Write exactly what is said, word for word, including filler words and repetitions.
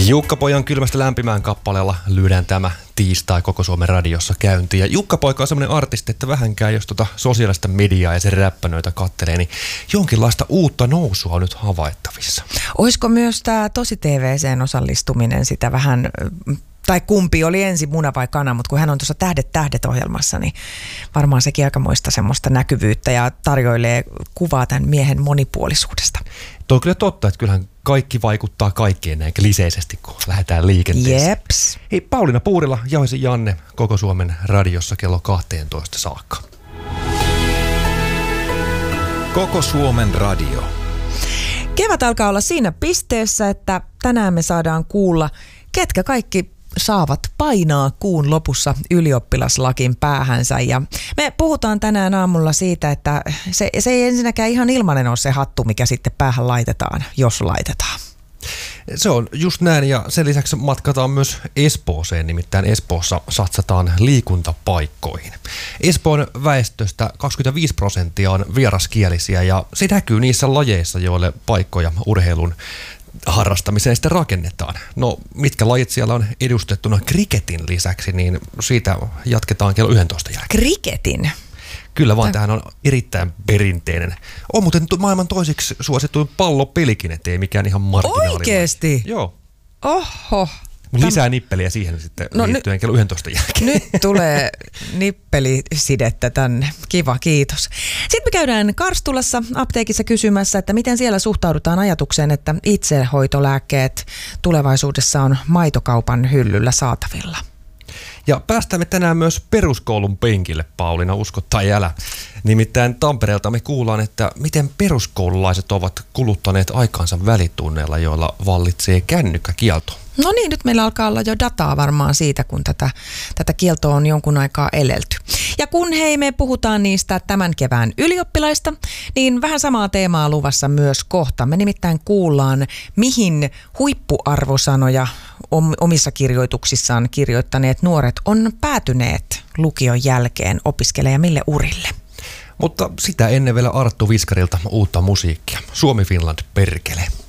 Jukka-Pojan Kylmästä lämpimään kappaleella lyödään tämä tiistai koko Suomen radiossa käyntiin. Ja Jukka-Poika on semmoinen artisti, että vähänkään jos tuota sosiaalista mediaa ja sen räppänöitä kattelee, niin jonkinlaista uutta nousua on nyt havaittavissa. Olisiko myös tämä Tosi-T V-seen osallistuminen sitä vähän, tai kumpi oli ensin muna vai kana, mutta kun hän on tuossa Tähdet tähdet -ohjelmassa, niin varmaan sekin aikamoista semmoista näkyvyyttä ja tarjoilee kuvaa tämän miehen monipuolisuudesta. Tuo on kyllä totta, että kyllähän kaikki vaikuttaa kaikkeen näin kliseisesti, kun lähdetään liikenteeseen. Jeps. Hei, Pauliina Puurila, Jauhisen Janne, koko Suomen radiossa kello kaksitoista saakka. Koko Suomen radio. Kevät alkaa olla siinä pisteessä, että tänään me saadaan kuulla, ketkä kaikki saavat painaa kuun lopussa ylioppilaslakin päähänsä. Ja me puhutaan tänään aamulla siitä, että se, se ei ensinnäkään ihan ilmainen ole se hattu, mikä sitten päähän laitetaan, jos laitetaan. Se on just näin, ja sen lisäksi matkataan myös Espooseen, nimittäin Espoossa satsataan liikuntapaikkoihin. Espoon väestöstä kaksikymmentäviisi prosenttia on vieraskielisiä, ja se näkyy niissä lajeissa, joille paikkoja urheilun harrastamiseen sitten rakennetaan. No, mitkä lajit siellä on edustettuna kriketin lisäksi, niin siitä jatketaan kello yksitoista jälkeen. Kriketin? Kyllä vaan, tämähän on erittäin perinteinen. On muuten maailman toiseksi suosituin pallopelikin, ettei mikään ihan marginaalinen. Oikeesti? Joo. Oho. Mutta lisää nippeliä siihen sitten no, liittyen ny- kello yksitoista jälkeen. Nyt tulee nippelisidettä tänne. Kiva, kiitos. Sitten me käydään Karstulassa apteekissa kysymässä, että miten siellä suhtaudutaan ajatukseen, että itsehoitolääkkeet tulevaisuudessa on maitokaupan hyllyllä saatavilla. Ja päästään me tänään myös peruskoulun penkille, Pauliina, usko tai älä. Nimittäin Tampereelta me kuullaan, että miten peruskoululaiset ovat kuluttaneet aikaansa välitunneilla, joilla vallitsee kännykkäkielto. No niin, nyt meillä alkaa olla jo dataa varmaan siitä, kun tätä, tätä kieltoa on jonkun aikaa elelty. Ja kun hei, me puhutaan niistä tämän kevään ylioppilaista, niin vähän samaa teemaa luvassa myös kohta. Me nimittäin kuullaan, mihin huippuarvosanoja omissa kirjoituksissaan kirjoittaneet nuoret on päätyneet lukion jälkeen opiskelemaan ja mille urille. Mutta sitä ennen vielä Arttu Viskarilta uutta musiikkia. Suomi Finland perkele.